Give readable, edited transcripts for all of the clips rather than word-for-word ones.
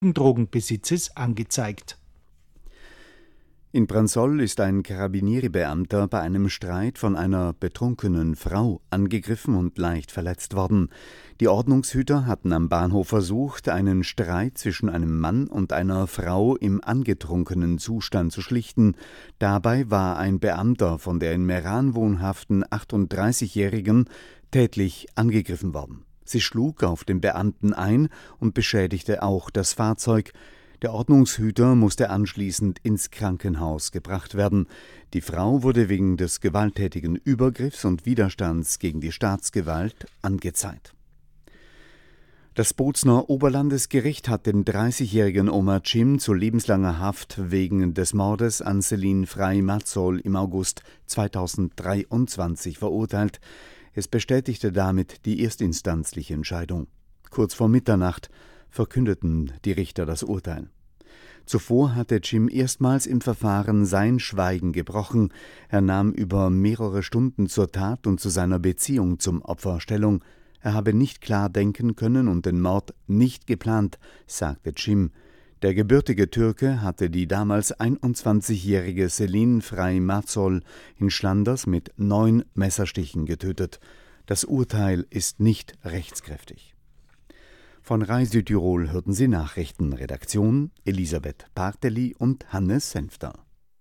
versuchten Drogenbesitzes angezeigt. In Bransoll ist ein Carabinieri-Beamter bei einem Streit von einer betrunkenen Frau angegriffen und leicht verletzt worden. Die Ordnungshüter hatten am Bahnhof versucht, einen Streit zwischen einem Mann und einer Frau im angetrunkenen Zustand zu schlichten. Dabei war ein Beamter von der in Meran wohnhaften 38-Jährigen tätlich angegriffen worden. Sie schlug auf den Beamten ein und beschädigte auch das Fahrzeug. Der Ordnungshüter musste anschließend ins Krankenhaus gebracht werden. Die Frau wurde wegen des gewalttätigen Übergriffs und Widerstands gegen die Staatsgewalt angezeigt. Das Bozner Oberlandesgericht hat den 30-jährigen Omar Cim zu lebenslanger Haft wegen des Mordes an Celine Frey-Matzol im August 2023 verurteilt. Es bestätigte damit die erstinstanzliche Entscheidung. Kurz vor Mitternacht verkündeten die Richter das Urteil. Zuvor hatte Cim erstmals im Verfahren sein Schweigen gebrochen. Er nahm über mehrere Stunden zur Tat und zu seiner Beziehung zum Opfer Stellung. Er habe nicht klar denken können und den Mord nicht geplant, sagte Cim. Der gebürtige Türke hatte die damals 21-jährige Celine Frey-Matzol in Schlanders mit 9 Messerstichen getötet. Das Urteil ist nicht rechtskräftig. Von Rai Südtirol hörten Sie Nachrichten. Redaktion Elisabeth Parteli und Hannes Senfter.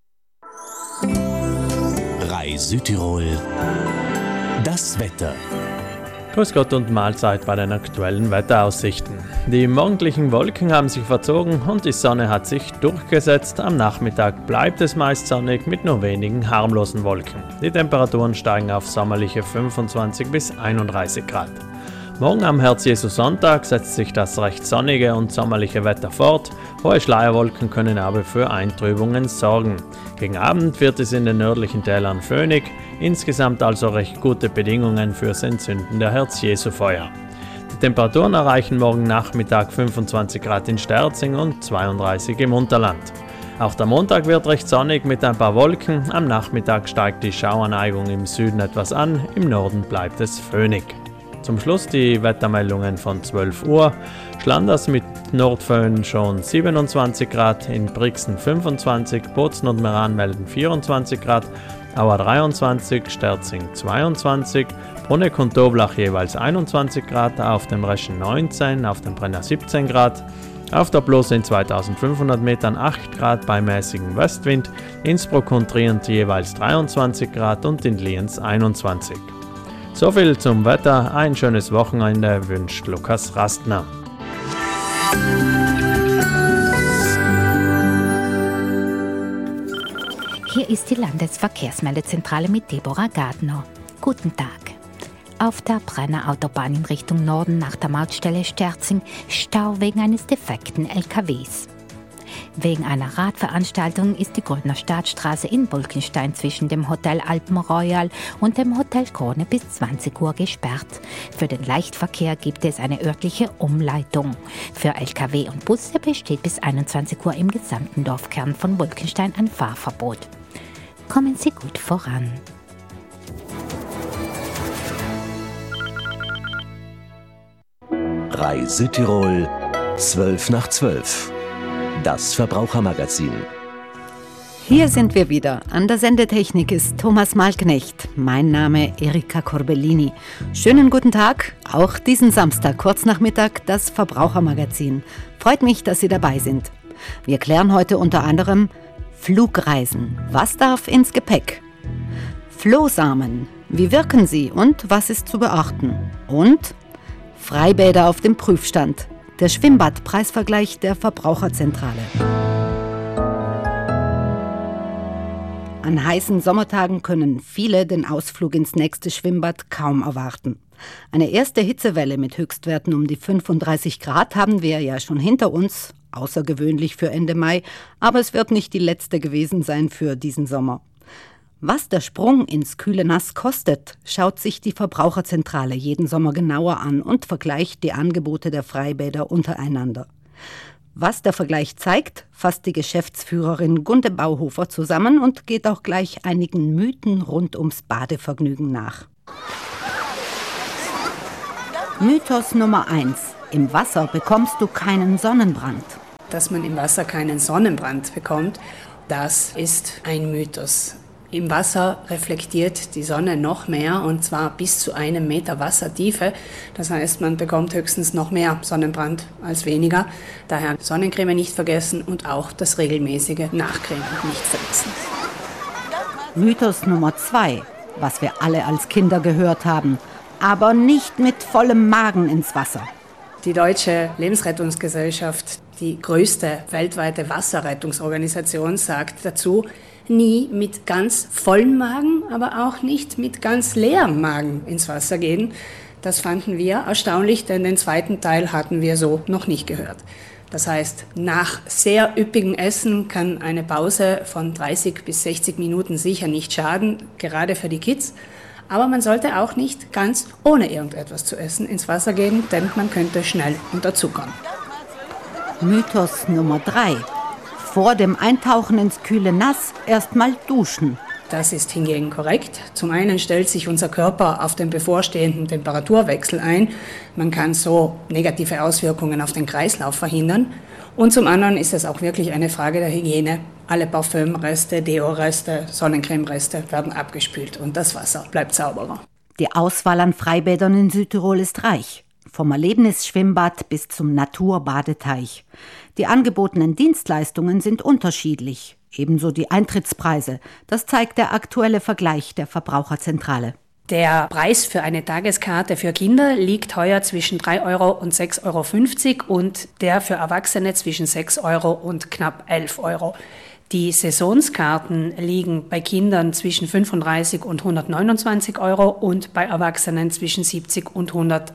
Rai Südtirol. Das Wetter. Grüß Gott und Mahlzeit bei den aktuellen Wetteraussichten. Die morgendlichen Wolken haben sich verzogen und die Sonne hat sich durchgesetzt. Am Nachmittag bleibt es meist sonnig mit nur wenigen harmlosen Wolken. Die Temperaturen steigen auf sommerliche 25 bis 31 Grad. Morgen am Herz-Jesu-Sonntag setzt sich das recht sonnige und sommerliche Wetter fort. Hohe Schleierwolken können aber für Eintrübungen sorgen. Gegen Abend wird es in den nördlichen Tälern föhnig. Insgesamt also recht gute Bedingungen fürs Entzünden der Herz-Jesu-Feuer. Die Temperaturen erreichen morgen Nachmittag 25 Grad in Sterzing und 32 im Unterland. Auch der Montag wird recht sonnig mit ein paar Wolken. Am Nachmittag steigt die Schauerneigung im Süden etwas an, im Norden bleibt es föhnig. Zum Schluss die Wettermeldungen von 12 Uhr. Schlanders mit Nordföhn schon 27 Grad, in Brixen 25, Bozen und Meran melden 24 Grad, Auer 23, Sterzing 22, Bruneck und Toblach jeweils 21 Grad, auf dem Reschen 19, auf dem Brenner 17 Grad, auf der Bloß in 2500 Metern 8 Grad bei mäßigem Westwind, Innsbruck und Trient jeweils 23 Grad und in Lienz 21. So viel zum Wetter, ein schönes Wochenende wünscht Lukas Rastner. Hier ist die Landesverkehrsmeldezentrale mit Deborah Gardner. Guten Tag. Auf der Brenner Autobahn in Richtung Norden nach der Mautstelle Sterzing Stau wegen eines defekten LKWs. Wegen einer Radveranstaltung ist die Grüner Staatsstraße in Bulkenstein zwischen dem Hotel Alpen Royal und dem Hotel Krone bis 20 Uhr gesperrt. Für den Leichtverkehr gibt es eine örtliche Umleitung. Für Lkw und Busse besteht bis 21 Uhr im gesamten Dorfkern von Bulkenstein ein Fahrverbot. Kommen Sie gut voran. Rai Südtirol, 12 nach 12. Das Verbrauchermagazin. Hier sind wir wieder. An der Sendetechnik ist Thomas Malknecht. Mein Name Erika Corbellini. Schönen guten Tag. Auch diesen Samstag, kurz nach Mittag, das Verbrauchermagazin. Freut mich, dass Sie dabei sind. Wir klären heute unter anderem Flugreisen. Was darf ins Gepäck? Flohsamen. Wie wirken sie und was ist zu beachten? Und Freibäder auf dem Prüfstand. Der Schwimmbadpreisvergleich der Verbraucherzentrale. An heißen Sommertagen können viele den Ausflug ins nächste Schwimmbad kaum erwarten. Eine erste Hitzewelle mit Höchstwerten um die 35 Grad haben wir ja schon hinter uns, außergewöhnlich für Ende Mai, aber es wird nicht die letzte gewesen sein für diesen Sommer. Was der Sprung ins kühle Nass kostet, schaut sich die Verbraucherzentrale jeden Sommer genauer an und vergleicht die Angebote der Freibäder untereinander. Was der Vergleich zeigt, fasst die Geschäftsführerin Gunde Bauhofer zusammen und geht auch gleich einigen Mythen rund ums Badevergnügen nach. Mythos Nummer 1. Im Wasser bekommst du keinen Sonnenbrand. dass man im Wasser keinen Sonnenbrand bekommt, das ist ein Mythos. Im Wasser reflektiert die Sonne noch mehr, und zwar bis zu 1 Meter Wassertiefe. Das heißt, man bekommt höchstens noch mehr Sonnenbrand als weniger. Daher Sonnencreme nicht vergessen und auch das regelmäßige Nachcremen nicht vergessen. Mythos Nummer 2, was wir alle als Kinder gehört haben. Aber nicht mit vollem Magen ins Wasser. Die Deutsche Lebensrettungsgesellschaft, die größte weltweite Wasserrettungsorganisation, sagt dazu, nie mit ganz vollem Magen, aber auch nicht mit ganz leerem Magen ins Wasser gehen. Das fanden wir erstaunlich, denn den zweiten Teil hatten wir so noch nicht gehört. Das heißt, nach sehr üppigem Essen kann eine Pause von 30 bis 60 Minuten sicher nicht schaden, gerade für die Kids. Aber man sollte auch nicht ganz ohne irgendetwas zu essen ins Wasser gehen, denn man könnte schnell unterzuckern. Mythos Nummer 3. Vor dem Eintauchen ins kühle Nass erstmal duschen. Das ist hingegen korrekt. Zum einen stellt sich unser Körper auf den bevorstehenden Temperaturwechsel ein. Man kann so negative Auswirkungen auf den Kreislauf verhindern. Und zum anderen ist es auch wirklich eine Frage der Hygiene. Alle Parfümreste, Deo-Reste, Sonnencremereste werden abgespült und das Wasser bleibt sauberer. Die Auswahl an Freibädern in Südtirol ist reich. Vom Erlebnisschwimmbad bis zum Naturbadeteich. Die angebotenen Dienstleistungen sind unterschiedlich. Ebenso die Eintrittspreise. Das zeigt der aktuelle Vergleich der Verbraucherzentrale. Der Preis für eine Tageskarte für Kinder liegt heuer zwischen 3 Euro und 6,50 Euro und der für Erwachsene zwischen 6 Euro und knapp 11 Euro. Die Saisonskarten liegen bei Kindern zwischen 35 und 129 Euro und bei Erwachsenen zwischen 70 und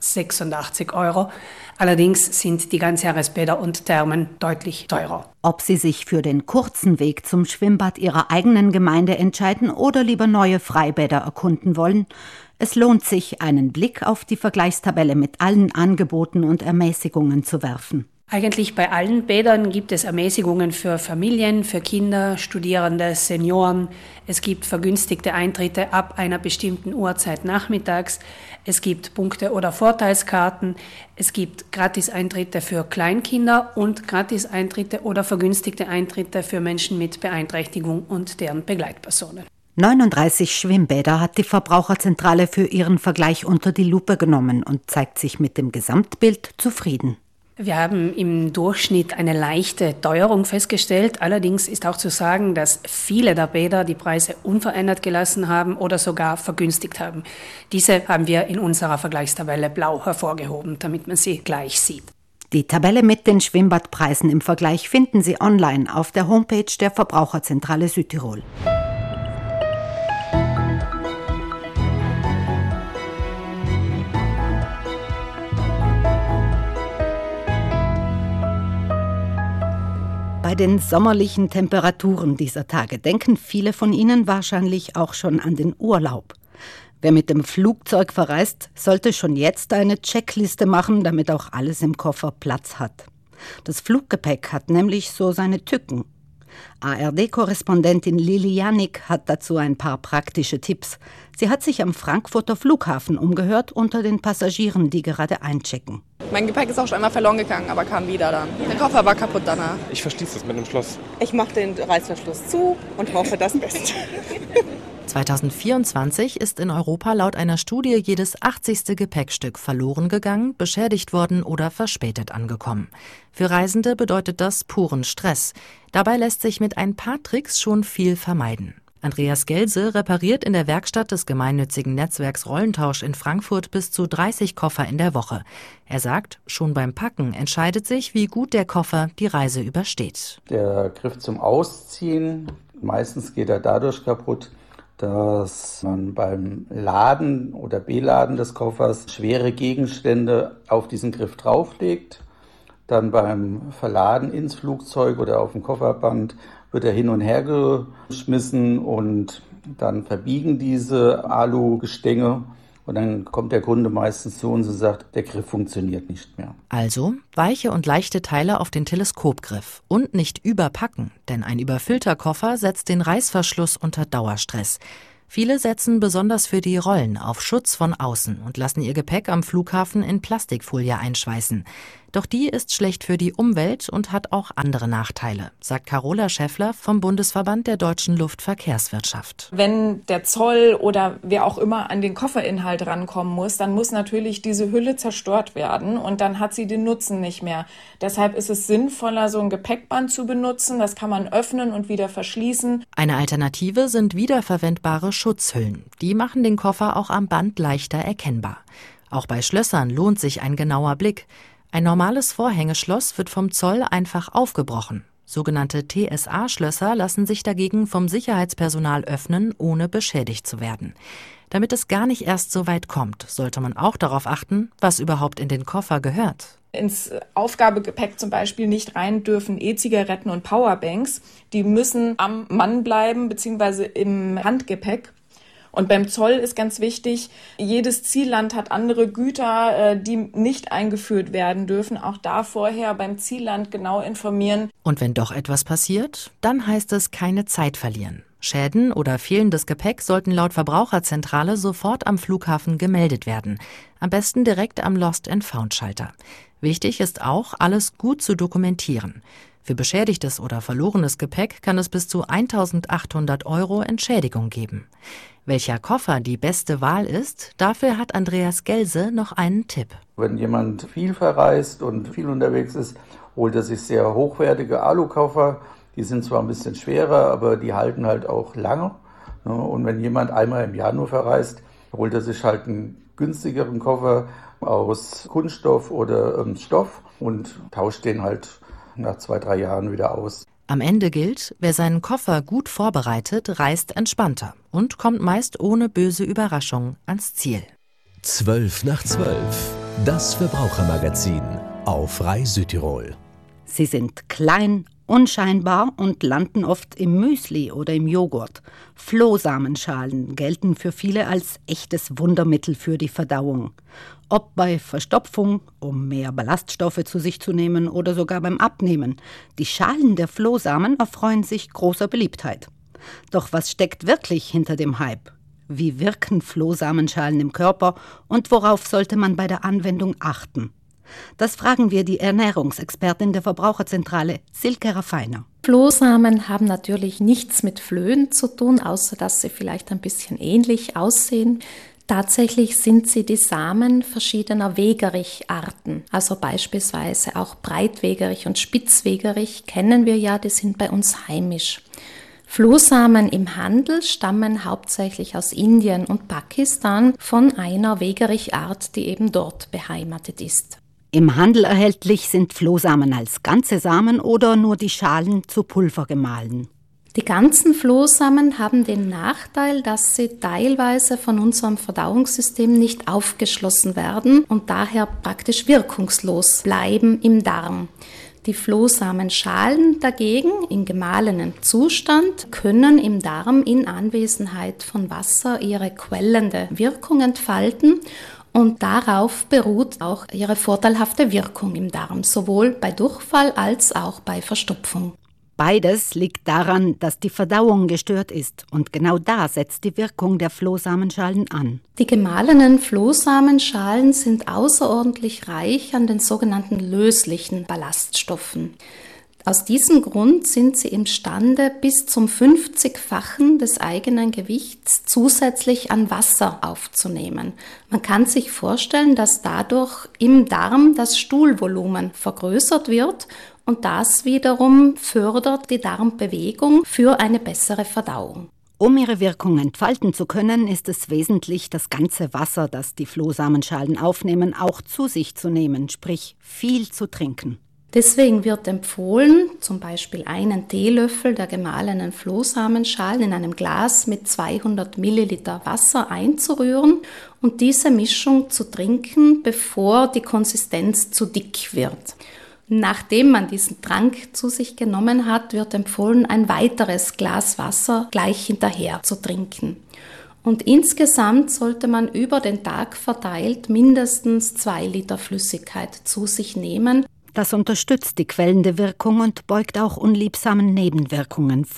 186 Euro. Allerdings sind die Ganzjahresbäder und Thermen deutlich teurer. Ob Sie sich für den kurzen Weg zum Schwimmbad Ihrer eigenen Gemeinde entscheiden oder lieber neue Freibäder erkunden wollen, es lohnt sich, einen Blick auf die Vergleichstabelle mit allen Angeboten und Ermäßigungen zu werfen. Eigentlich bei allen Bädern gibt es Ermäßigungen für Familien, für Kinder, Studierende, Senioren. Es gibt vergünstigte Eintritte ab einer bestimmten Uhrzeit nachmittags. Es gibt Punkte- oder Vorteilskarten. Es gibt Gratis-Eintritte für Kleinkinder und Gratis-Eintritte oder vergünstigte Eintritte für Menschen mit Beeinträchtigung und deren Begleitpersonen. 39 Schwimmbäder hat die Verbraucherzentrale für ihren Vergleich unter die Lupe genommen und zeigt sich mit dem Gesamtbild zufrieden. Wir haben im Durchschnitt eine leichte Teuerung festgestellt. Allerdings ist auch zu sagen, dass viele der Bäder die Preise unverändert gelassen haben oder sogar vergünstigt haben. Diese haben wir in unserer Vergleichstabelle blau hervorgehoben, damit man sie gleich sieht. Die Tabelle mit den Schwimmbadpreisen im Vergleich finden Sie online auf der Homepage der Verbraucherzentrale Südtirol. Bei den sommerlichen Temperaturen dieser Tage denken viele von Ihnen wahrscheinlich auch schon an den Urlaub. Wer mit dem Flugzeug verreist, sollte schon jetzt eine Checkliste machen, damit auch alles im Koffer Platz hat. Das Fluggepäck hat nämlich so seine Tücken. ARD-Korrespondentin Lili Janik hat dazu ein paar praktische Tipps. Sie hat sich am Frankfurter Flughafen umgehört unter den Passagieren, die gerade einchecken. Mein Gepäck ist auch schon einmal verloren gegangen, aber kam wieder dann. Der Koffer war kaputt danach. Ich verschließe es mit einem Schloss. Ich mache den Reißverschluss zu und hoffe das Beste. 2024 ist in Europa laut einer Studie jedes 80. Gepäckstück verloren gegangen, beschädigt worden oder verspätet angekommen. Für Reisende bedeutet das puren Stress. Dabei lässt sich mit ein paar Tricks schon viel vermeiden. Andreas Gelse repariert in der Werkstatt des gemeinnützigen Netzwerks Rollentausch in Frankfurt bis zu 30 Koffer in der Woche. Er sagt, schon beim Packen entscheidet sich, wie gut der Koffer die Reise übersteht. Der Griff zum Ausziehen, meistens geht er dadurch kaputt, dass man beim Laden oder Beladen des Koffers schwere Gegenstände auf diesen Griff drauflegt. Dann beim Verladen ins Flugzeug oder auf dem Kofferband wird er hin und her geschmissen und dann verbiegen diese Alugestänge und dann kommt der Kunde meistens zu uns und sagt, der Griff funktioniert nicht mehr. Also weiche und leichte Teile auf den Teleskopgriff und nicht überpacken, denn ein überfüllter Koffer setzt den Reißverschluss unter Dauerstress. Viele setzen besonders für die Rollen auf Schutz von außen und lassen ihr Gepäck am Flughafen in Plastikfolie einschweißen. Doch die ist schlecht für die Umwelt und hat auch andere Nachteile, sagt Carola Schäffler vom Bundesverband der deutschen Luftverkehrswirtschaft. Wenn der Zoll oder wer auch immer an den Kofferinhalt rankommen muss, dann muss natürlich diese Hülle zerstört werden und dann hat sie den Nutzen nicht mehr. Deshalb ist es sinnvoller, so ein Gepäckband zu benutzen. Das kann man öffnen und wieder verschließen. Eine Alternative sind wiederverwendbare Schutzhüllen. Die machen den Koffer auch am Band leichter erkennbar. Auch bei Schlössern lohnt sich ein genauer Blick. Ein normales Vorhängeschloss wird vom Zoll einfach aufgebrochen. Sogenannte TSA-Schlösser lassen sich dagegen vom Sicherheitspersonal öffnen, ohne beschädigt zu werden. Damit es gar nicht erst so weit kommt, sollte man auch darauf achten, was überhaupt in den Koffer gehört. Ins Aufgabegepäck zum Beispiel nicht rein dürfen E-Zigaretten und Powerbanks. Die müssen am Mann bleiben bzw. im Handgepäck. Und beim Zoll ist ganz wichtig, jedes Zielland hat andere Güter, die nicht eingeführt werden dürfen. Auch da vorher beim Zielland genau informieren. Und wenn doch etwas passiert, dann heißt es keine Zeit verlieren. Schäden oder fehlendes Gepäck sollten laut Verbraucherzentrale sofort am Flughafen gemeldet werden. Am besten direkt am Lost-and-Found-Schalter. Wichtig ist auch, alles gut zu dokumentieren. Für beschädigtes oder verlorenes Gepäck kann es bis zu 1.800 € Entschädigung geben. Welcher Koffer die beste Wahl ist, dafür hat Andreas Gelse noch einen Tipp. Wenn jemand viel verreist und viel unterwegs ist, holt er sich sehr hochwertige Alukoffer. Die sind zwar ein bisschen schwerer, aber die halten halt auch lange. Und wenn jemand einmal im Jahr nur verreist, holt er sich halt einen günstigeren Koffer aus Kunststoff oder Stoff und tauscht den halt nach 2-3 Jahren wieder aus. Am Ende gilt, wer seinen Koffer gut vorbereitet, reist entspannter und kommt meist ohne böse Überraschung ans Ziel. 12:12. Das Verbrauchermagazin auf Rai Südtirol. Sie sind klein, unscheinbar und landen oft im Müsli oder im Joghurt. Flohsamenschalen gelten für viele als echtes Wundermittel für die Verdauung. Ob bei Verstopfung, um mehr Ballaststoffe zu sich zu nehmen oder sogar beim Abnehmen. Die Schalen der Flohsamen erfreuen sich großer Beliebtheit. Doch was steckt wirklich hinter dem Hype? Wie wirken Flohsamenschalen im Körper und worauf sollte man bei der Anwendung achten? Das fragen wir die Ernährungsexpertin der Verbraucherzentrale, Silke Raffiner. Flohsamen haben natürlich nichts mit Flöhen zu tun, außer dass sie vielleicht ein bisschen ähnlich aussehen. Tatsächlich sind sie die Samen verschiedener Wegerich-Arten. Also beispielsweise auch Breitwegerich und Spitzwegerich kennen wir ja, die sind bei uns heimisch. Flohsamen im Handel stammen hauptsächlich aus Indien und Pakistan von einer Wegerich-Art, die eben dort beheimatet ist. Im Handel erhältlich sind Flohsamen als ganze Samen oder nur die Schalen zu Pulver gemahlen. Die ganzen Flohsamen haben den Nachteil, dass sie teilweise von unserem Verdauungssystem nicht aufgeschlossen werden und daher praktisch wirkungslos bleiben im Darm. Die Flohsamenschalen dagegen in gemahlenem Zustand können im Darm in Anwesenheit von Wasser ihre quellende Wirkung entfalten und darauf beruht auch ihre vorteilhafte Wirkung im Darm, sowohl bei Durchfall als auch bei Verstopfung. Beides liegt daran, dass die Verdauung gestört ist und genau da setzt die Wirkung der Flohsamenschalen an. Die gemahlenen Flohsamenschalen sind außerordentlich reich an den sogenannten löslichen Ballaststoffen. Aus diesem Grund sind sie imstande, bis zum 50-fachen des eigenen Gewichts zusätzlich an Wasser aufzunehmen. Man kann sich vorstellen, dass dadurch im Darm das Stuhlvolumen vergrößert wird und das wiederum fördert die Darmbewegung für eine bessere Verdauung. Um ihre Wirkung entfalten zu können, ist es wesentlich, das ganze Wasser, das die Flohsamenschalen aufnehmen, auch zu sich zu nehmen, sprich viel zu trinken. Deswegen wird empfohlen, zum Beispiel einen Teelöffel der gemahlenen Flohsamenschalen in einem Glas mit 200 Milliliter Wasser einzurühren und diese Mischung zu trinken, bevor die Konsistenz zu dick wird. Nachdem man diesen Trank zu sich genommen hat, wird empfohlen, ein weiteres Glas Wasser gleich hinterher zu trinken. Und insgesamt sollte man über den Tag verteilt mindestens 2 Liter Flüssigkeit zu sich nehmen. Das unterstützt die quellende Wirkung und beugt auch unliebsamen Nebenwirkungen vor.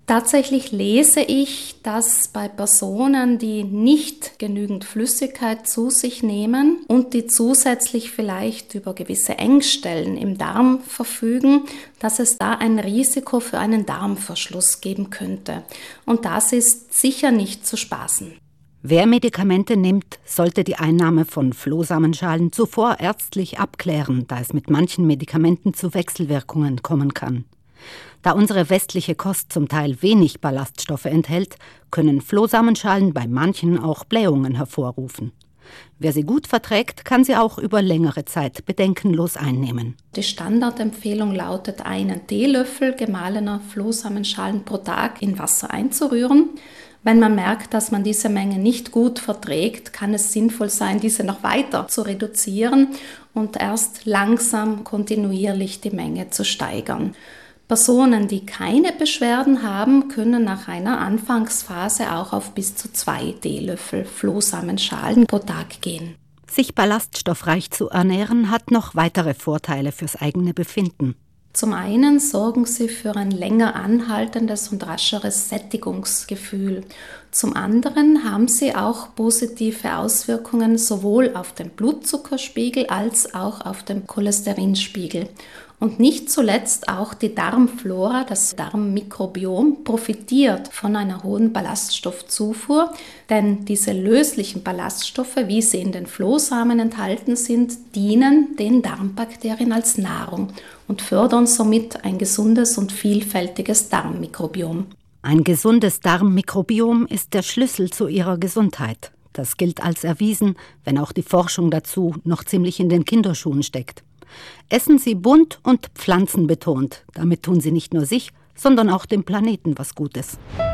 Tatsächlich lese ich, dass bei Personen, die nicht genügend Flüssigkeit zu sich nehmen und die zusätzlich vielleicht über gewisse Engstellen im Darm verfügen, dass es da ein Risiko für einen Darmverschluss geben könnte. Und das ist sicher nicht zu spaßen. Wer Medikamente nimmt, sollte die Einnahme von Flohsamenschalen zuvor ärztlich abklären, da es mit manchen Medikamenten zu Wechselwirkungen kommen kann. Da unsere westliche Kost zum Teil wenig Ballaststoffe enthält, können Flohsamenschalen bei manchen auch Blähungen hervorrufen. Wer sie gut verträgt, kann sie auch über längere Zeit bedenkenlos einnehmen. Die Standardempfehlung lautet, einen Teelöffel gemahlener Flohsamenschalen pro Tag in Wasser einzurühren. Wenn man merkt, dass man diese Menge nicht gut verträgt, kann es sinnvoll sein, diese noch weiter zu reduzieren und erst langsam kontinuierlich die Menge zu steigern. Personen, die keine Beschwerden haben, können nach einer Anfangsphase auch auf bis zu 2 Teelöffel Flohsamenschalen pro Tag gehen. Sich ballaststoffreich zu ernähren, hat noch weitere Vorteile fürs eigene Befinden. Zum einen sorgen sie für ein länger anhaltendes und rascheres Sättigungsgefühl. Zum anderen haben sie auch positive Auswirkungen sowohl auf den Blutzuckerspiegel als auch auf den Cholesterinspiegel. Und nicht zuletzt auch die Darmflora, das Darmmikrobiom, profitiert von einer hohen Ballaststoffzufuhr, denn diese löslichen Ballaststoffe, wie sie in den Flohsamen enthalten sind, dienen den Darmbakterien als Nahrung und fördern somit ein gesundes und vielfältiges Darmmikrobiom. Ein gesundes Darmmikrobiom ist der Schlüssel zu ihrer Gesundheit. Das gilt als erwiesen, wenn auch die Forschung dazu noch ziemlich in den Kinderschuhen steckt. Essen Sie bunt und pflanzenbetont. Damit tun Sie nicht nur sich, sondern auch dem Planeten was Gutes.